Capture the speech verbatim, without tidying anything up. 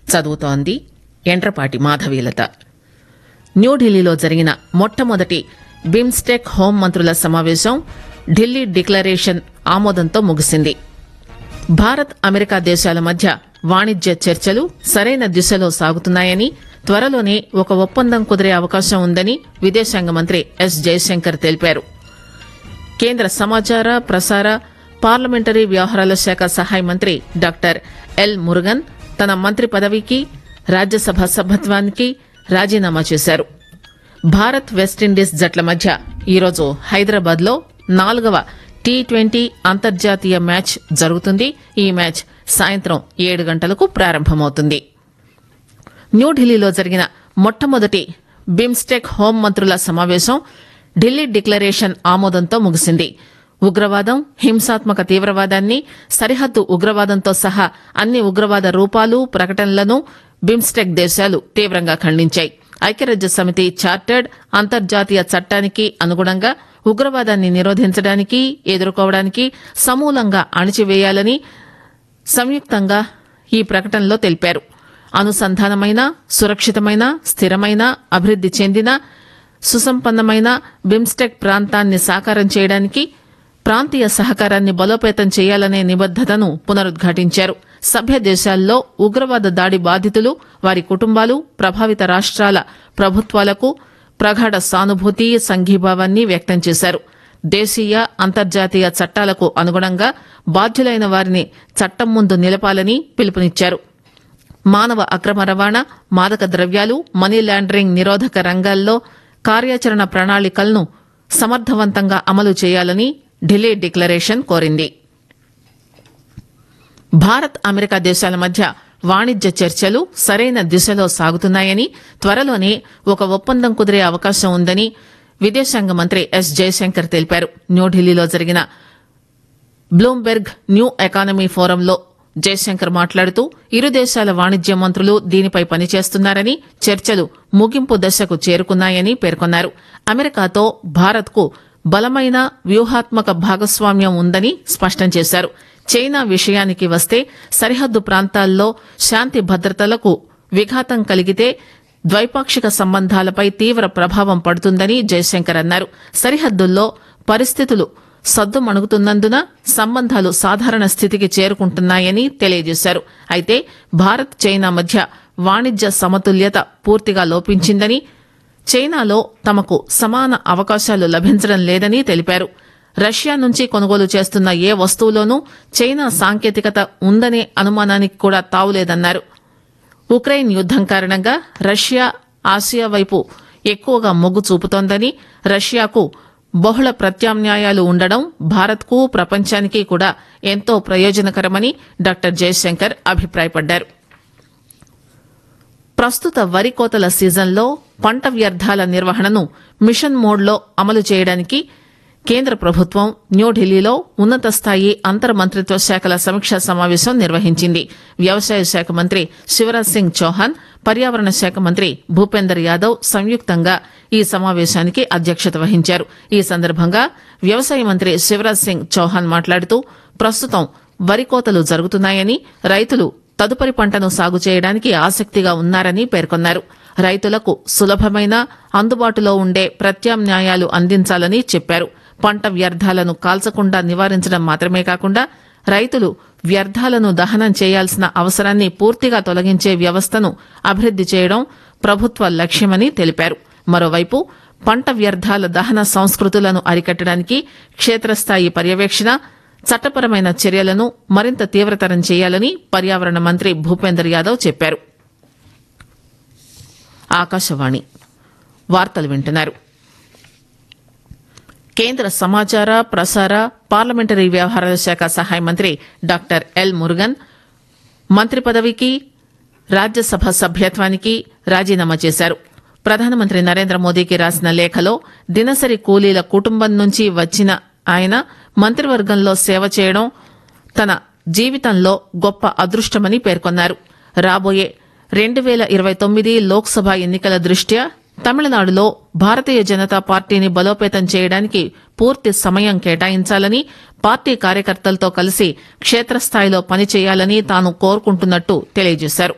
చదువుతోంది ఎండ్రపాటి మాధవీలత. న్యూఢిల్లీలో జరిగిన మొట్టమొదటి బిమ్స్టెక్ హోం మంత్రుల సమావేశం ఢిల్లీ డిక్లరేషన్ ఆమోదంతో ముగిసింది. భారత్ అమెరికా దేశాల మధ్య వాణిజ్య చర్చలు సరైన దిశలో సాగుతున్నాయని, త్వరలోనే ఒక ఒప్పందం కుదిరే అవకాశం ఉందని విదేశాంగ మంత్రి ఎస్ జయశంకర్ తెలిపారు. కేంద్ర సమాచార ప్రసార పార్లమెంటరీ వ్యవహారాల శాఖ సహాయ మంత్రి డాక్టర్ ఎల్ మురుగన్ తన మంత్రి పదవికి రాజ్యసభ సభ్యత్వానికి రాజీనామా చేశారు. భారత్ వెస్టిండీస్ జట్ల మధ్య ఈరోజు హైదరాబాద్ లో నాలుగవ టీ ట్వంటీ అంతర్జాతీయ మ్యాచ్ జరుగుతుంది. ఈ మ్యాచ్ సాయంత్రం ఏడు గంటలకు ప్రారంభమవుతుంది. న్యూఢిల్లీలో జరిగిన మొట్టమొదటి బిమ్స్టెక్ హోం మంత్రుల సమావేశం ఢిల్లీ డిక్లరేషన్ ఆమోదంతో ముగిసింది. ఉగ్రవాదం, హింసాత్మక తీవ్రవాదాన్ని, సరిహద్దు ఉగ్రవాదంతో సహా అన్ని ఉగ్రవాద రూపాలు, ప్రకటనలను బిమ్స్టెక్ దేశాలు తీవ్రంగా ఖండించాయి. ఐక్యరాజ్య సమితి చార్టర్డ్ అంతర్జాతీయ చట్టానికి అనుగుణంగా ఉగ్రవాదాన్ని నిరోధించడానికి, ఎదుర్కోవడానికి సమూలంగా అణిచివేయాలని సంయుక్తంగా ఈ ప్రకటనలో తెలిపారు. అనుసంధానమైన, సురక్షితమైన, స్థిరమైన, అభివృద్ది చెందిన, సుసంపన్నమైన బిమ్స్టెక్ ప్రాంతాన్ని సాకారం చేయడానికి ప్రాంతీయ సహకారాన్ని బలోపేతం చేయాలనే నిబద్దతను పునరుద్ఘాటించారు. సభ్య దేశాల్లో ఉగ్రవాద దాడి బాధితులు, వారి కుటుంబాలు, ప్రభావిత రాష్ట్రాల ప్రభుత్వాలకు ప్రగాఢ సానుభూతి, సంఘీభావాన్ని వ్యక్తం చేశారు. దేశీయ, అంతర్జాతీయ చట్టాలకు అనుగుణంగా బాధ్యులైన వారిని చట్టం ముందు నిలపాలని పిలుపునిచ్చారు. మానవ అక్రమ రవాణా, మాదక ద్రవ్యాలు, మనీ లాండరింగ్ నిరోధక రంగాల్లో కార్యాచరణ ప్రణాళికలను సమర్థవంతంగా అమలు చేయాలని ఢిల్లీ డిక్లరేషన్ కోరింది. భారత్ అమెరికా దేశాల మధ్య వాణిజ్య చర్చలు సరైన దిశలో సాగుతున్నాయని, త్వరలోనే ఒక ఒప్పందం కుదిరే అవకాశం ఉందని విదేశాంగ మంత్రి ఎస్ జయశంకర్ తెలిపారు. న్యూఢిల్లీలో జరిగిన బ్లూంబెర్గ్ న్యూ ఎకానమీ ఫోరంలో జయశంకర్ మాట్లాడుతూ ఇరు దేశాల వాణిజ్య మంత్రులు దీనిపై పనిచేస్తున్నారని, చర్చలు ముగింపు దశకు చేరుకున్నాయని పేర్కొన్నారు. అమెరికాతో భారత్కు బలమైన వ్యూహాత్మక భాగస్వామ్యం ఉందని స్పష్టం చేశారు. చైనా విషయానికి వస్తే సరిహద్దు ప్రాంతాల్లో శాంతి భద్రతలకు విఘాతం కలిగితే ద్వైపాక్షిక సంబంధాలపై తీవ్ర ప్రభావం పడుతుందని జయశంకర్ అన్నారు. సరిహద్దుల్లో పరిస్థితులు సద్దుమణుగుతున్నందున సంబంధాలు సాధారణ స్థితికి చేరుకుంటున్నాయని తెలియజేశారు. అయితే భారత్ చైనా మధ్య వాణిజ్య సమతుల్యత పూర్తిగా లోపించిందని, చైనాలో తమకు సమాన అవకాశాలు లభించడం లేదని తెలిపారు. రష్యా నుంచి కొనుగోలు చేస్తున్న ఏ వస్తువులోనూ చైనా సాంకేతికత ఉందనే అనుమానానికి కూడా తావులేదన్నారు. ఉక్రెయిన్ యుద్దం కారణంగా రష్యా ఆసియా వైపు ఎక్కువగా మొగ్గు చూపుతోందని, రష్యాకు బహుళ ప్రత్యామ్నాయాలు ఉండడం భారత్కు, ప్రపంచానికి కూడా ఎంతో ప్రయోజనకరమని డాక్టర్ జయశంకర్ అభిప్రాయపడ్డారు. ప్రస్తుత వరి కోతల సీజన్లో పంట వ్యర్థాల నిర్వహణను మిషన్ మోడ్లో అమలు చేయడానికి కేంద్ర ప్రభుత్వం న్యూఢిల్లీలో ఉన్నత స్థాయి అంతర్ మంత్రిత్వ శాఖల సమీక్షా సమావేశం నిర్వహించింది. వ్యవసాయ శాఖ మంత్రి శివరాజ్ సింగ్ చౌహాన్, పర్యావరణ శాఖ మంత్రి భూపేందర్ యాదవ్ సంయుక్తంగా ఈ సమావేశానికి అధ్యక్షత వహించారు. ఈ సందర్భంగా వ్యవసాయ మంత్రి శివరాజ్ సింగ్ చౌహాన్ మాట్లాడుతూ ప్రస్తుతం వరి కోతలు జరుగుతున్నాయని, రైతులు తదుపరి పంటను సాగు చేయడానికి ఆసక్తిగా ఉన్నారని పేర్కొన్నారు. రైతులకు సులభమైన, అందుబాటులో ఉండే ప్రత్యామ్నాయాలు అందించాలని చెప్పారు. పంట వ్యర్థాలను కాల్చకుండా నివారించడం మాత్రమే కాకుండా రైతులు వ్యర్థాలను దహనం చేయాల్సిన అవసరాన్ని పూర్తిగా తొలగించే వ్యవస్థను అభివృద్ది చేయడం ప్రభుత్వ లక్ష్యమని తెలిపారు. మరోవైపు పంట వ్యర్థాల దహన సంస్కృతులను అరికట్టడానికి క్షేత్రస్థాయి పర్యవేక్షణ, చట్టపరమైన చర్యలను మరింత తీవ్రతరం చేయాలని పర్యావరణ మంత్రి భూపేందర్ యాదవ్ చెప్పారు. ఆకాశవాణి వార్తలు వింటున్నారు. కేంద్ర సమాచార ప్రసార పార్లమెంటరీ వ్యవహారాల శాఖ సహాయ మంత్రి డాక్టర్ ఎల్ మురుగన్ మంత్రి పదవికి రాజ్యసభ సభ్యత్వానికి రాజీనామా చేశారు. ప్రధానమంత్రి నరేంద్ర మోదీకి రాసిన లేఖలో దినసరి కూలీల కుటుంబం నుంచి వచ్చిన ఆయన మంత్రివర్గంలో సేవ చేయడం తన జీవితంలో గొప్ప అదృష్టమని పేర్కొన్నారు. రాబోయే రెండు వేల ఇరవై తొమ్మిది లోక్సభ ఎన్నికల దృష్ట్యా తమిళనాడులో భారతీయ జనతా పార్టీని బలోపేతం చేయడానికి పూర్తి సమయం కేటాయించాలని, పార్టీ కార్యకర్తలతో కలిసి క్షేత్రస్థాయిలో పనిచేయాలని తాను కోరుకుంటున్నట్టు తెలియజేశారు.